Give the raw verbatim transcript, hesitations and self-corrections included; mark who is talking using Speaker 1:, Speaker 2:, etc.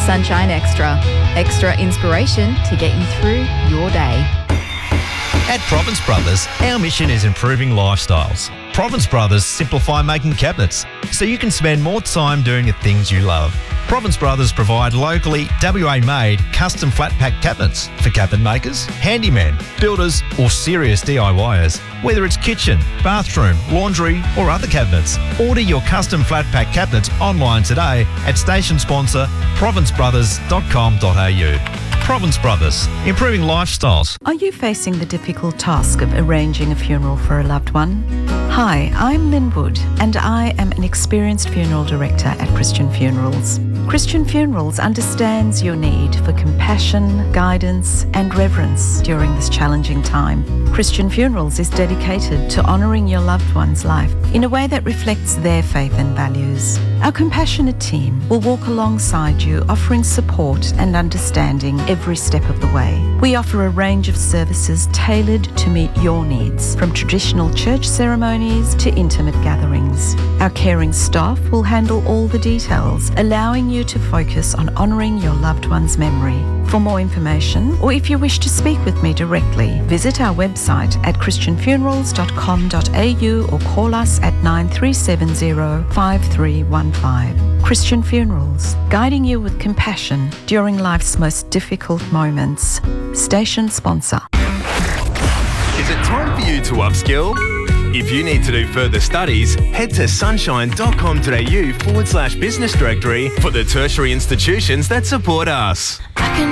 Speaker 1: Sunshine Extra. Extra inspiration to get you through your day.
Speaker 2: At Province Brothers, our mission is improving lifestyles. Province Brothers simplify making cabinets so you can spend more time doing the things you love. Province Brothers provide locally W A-made custom flat-pack cabinets for cabinet makers, handymen, builders or serious D I Y ers. Whether it's kitchen, bathroom, laundry or other cabinets, order your custom flat-pack cabinets online today at station sponsor province brothers dot com dot a u. Province Brothers, improving lifestyles.
Speaker 3: Are you facing the difficult task of arranging a funeral for a loved one? Hi, I'm Lynn Wood and I am an experienced funeral director at Christian Funerals. Christian Funerals understands your need for compassion, guidance and reverence during this challenging time. Christian Funerals is dedicated to honouring your loved one's life in a way that reflects their faith and values. Our compassionate team will walk alongside you, offering support and understanding every step of the way. We offer a range of services tailored to meet your needs, from traditional church ceremonies to intimate gatherings. Our caring staff will handle all the details, allowing you to focus on honouring your loved one's memory. For more information, or if you wish to speak with me directly, visit our website at christian funerals dot com dot a u or call us at nine three seven zero, five three one five. Christian Funerals, guiding you with compassion during life's most difficult moments. Station sponsor.
Speaker 4: Is it time for you to upskill? If you need to do further studies, head to sunshine dot com dot a u forward slash business directory for the tertiary institutions that support us.
Speaker 5: I can